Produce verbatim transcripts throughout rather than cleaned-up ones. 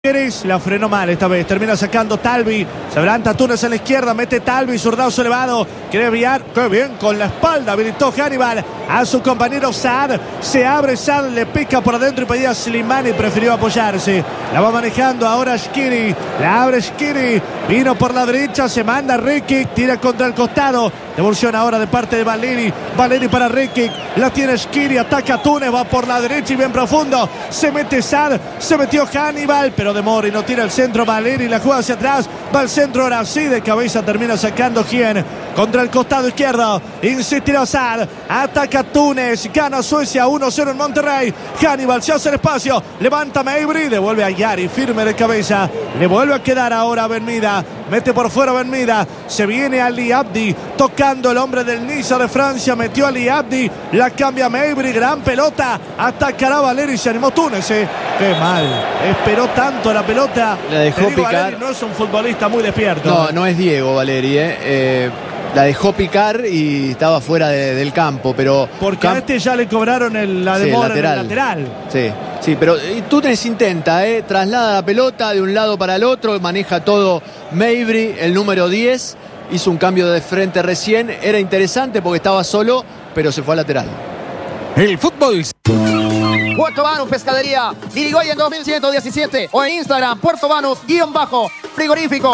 La frenó mal esta vez, termina sacando Talvi, se adelanta Túnez en la izquierda, mete Talvi, zurdazo elevado, quiere enviar, qué bien, con la espalda, habilitó Hannibal a su compañero Saad, se abre Saad, le pica por adentro y pedía Slimani, prefirió apoyarse, la va manejando ahora Shkiri, la abre Shkiri, vino por la derecha, se manda Ricky, tira contra el costado, devolución ahora de parte de Valeri, Valeri para Ricky, la tiene Shkiri, ataca Túnez, va por la derecha y bien profundo, se mete Saad, se metió Hannibal, pero de Mori no tira el centro, Valeri la juega hacia atrás, va al centro ahora sí, de cabeza termina sacando Gien contra el costado izquierdo, insistirá Saad, ataca Túnez, gana Suecia uno cero en Monterrey, Hannibal se hace el espacio, levanta Mabry, devuelve a Yari, firme de cabeza, le vuelve a quedar ahora a Benmida, mete por fuera Benmida, se viene Ali Abdi, tocando el hombre del Niza de Francia, metió Ali Abdi, la cambia Mabry, gran pelota, atacará Valeri, se animó Túnez, eh. Qué mal, esperó tanto la pelota, la dejó digo, picar. Valeri no es un futbolista muy despierto. No, no es Diego Valeri, eh. eh la dejó picar y estaba fuera de, del campo, pero... Porque Camp... a este ya le cobraron el, la demora sí, en el lateral. Sí, sí, pero Túnez intenta, eh, traslada la pelota de un lado para el otro, maneja todo Mabry, el número diez, hizo un cambio de frente recién, era interesante porque estaba solo, pero se fue al lateral. El fútbol... Puerto Banús Pescadería, Irigoyen dos mil ciento diecisiete o en Instagram, Puerto Banús, guión bajo, frigorífico.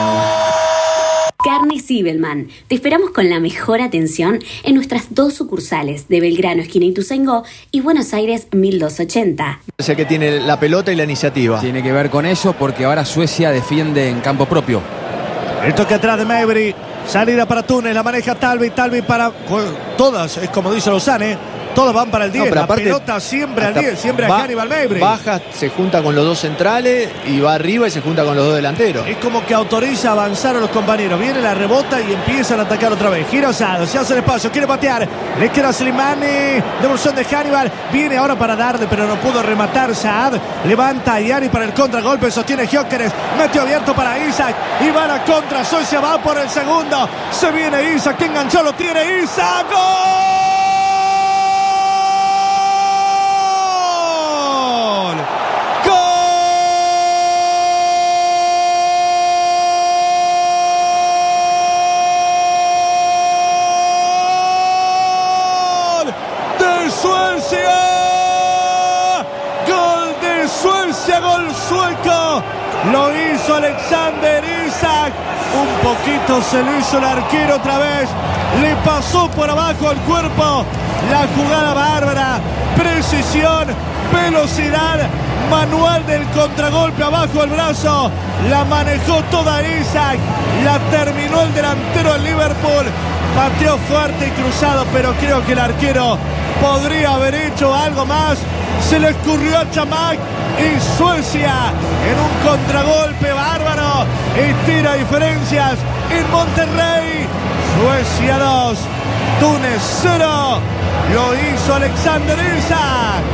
Carnes Zibelman. Te esperamos con la mejor atención en nuestras dos sucursales de Belgrano, esquina Ituzaingó, y Buenos Aires mil doscientos ochenta. Es el que tiene la pelota y la iniciativa. Tiene que ver con eso porque ahora Suecia defiende en campo propio. El toque atrás de Mabry, salida para Túnez, la maneja Talvi, Talvi para... Todas, es como dice Lozane, todos van para el diez, no, la aparte, pelota siempre al diez, siempre a Hannibal Mabry. Baja, se junta con los dos centrales y va arriba y se junta con los dos delanteros. Es como que autoriza avanzar a los compañeros. Viene la rebota y empiezan a atacar otra vez. Gira Saad, se hace el espacio, quiere patear. Le queda Slimani, devolución de Hannibal. Viene ahora para darle, pero no pudo rematar Saad. Levanta a Yari para el contragolpe, sostiene Gyökeres. Metió abierto para Isaac. Y va a la contra, Suecia va por el segundo. Se viene Isaac, que enganchó, lo tiene Isaac. ¡Gol! Suecia, gol de Suecia, gol sueco, lo hizo Alexander Isak, un poquito se lo hizo el arquero otra vez, le pasó por abajo el cuerpo, la jugada bárbara, precisión, velocidad, manual del contragolpe abajo el brazo, la manejó toda Isak, la terminó el delantero del Liverpool, pateó fuerte y cruzado, pero creo que el arquero podría haber hecho algo más. Se le escurrió a Chamac y Suecia en un contragolpe bárbaro estira diferencias en Monterrey. Suecia dos, Túnez cero. Lo hizo Alexander Isak.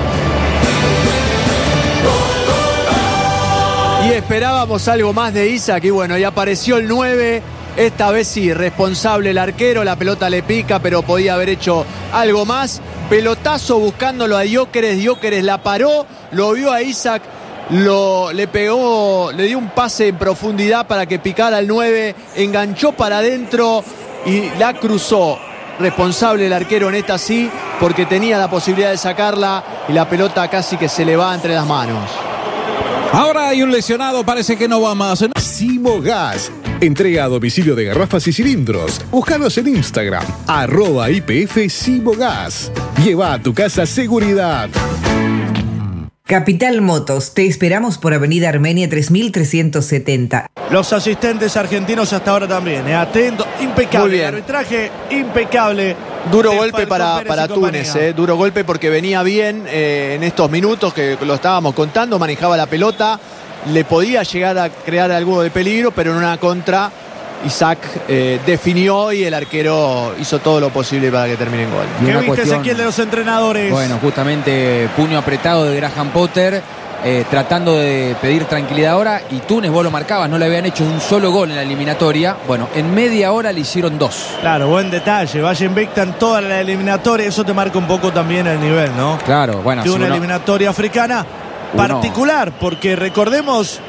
Y esperábamos algo más de Isak y bueno, y apareció el nueve. Esta vez sí, responsable el arquero, la pelota le pica, pero podía haber hecho algo más. Pelotazo buscándolo a Gyökeres, Gyökeres la paró, lo vio a Isak, lo, le pegó, le dio un pase en profundidad para que picara el nueve, enganchó para adentro y la cruzó. Responsable el arquero en esta sí, porque tenía la posibilidad de sacarla y la pelota casi que se le va entre las manos. Ahora hay un lesionado, parece que no va más. Simogas. Entrega a domicilio de garrafas y cilindros. Búscanos en Instagram, arroba I P F Simogas. Lleva a tu casa seguridad. Capital Motos, te esperamos por Avenida Armenia tres mil trescientos setenta. Los asistentes argentinos hasta ahora también, eh, atento, impecable. Muy bien. El arbitraje impecable. Duro golpe para, para Túnez, eh, duro golpe porque venía bien eh, en estos minutos que lo estábamos contando, manejaba la pelota, le podía llegar a crear algo de peligro, pero en una contra Isaac eh, definió y el arquero hizo todo lo posible para que termine en gol. ¿Qué viste, cuestión, Ezequiel, de los entrenadores? Bueno, justamente puño apretado de Graham Potter, eh, tratando de pedir tranquilidad ahora, y Túnez, vos lo marcabas, no le habían hecho un solo gol en la eliminatoria. Bueno, en media hora le hicieron dos. Claro, buen detalle, vaya invicta en toda la eliminatoria, eso te marca un poco también el nivel, ¿no? Claro, bueno. De si una uno... eliminatoria africana. particular, porque recordemos